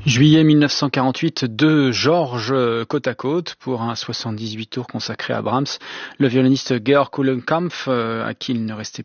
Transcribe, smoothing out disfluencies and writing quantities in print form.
Juillet 1948, deux Georges côte à côte pour un 78 tours consacré à Brahms. Le violoniste Georg Kulenkampff, à qui il ne restait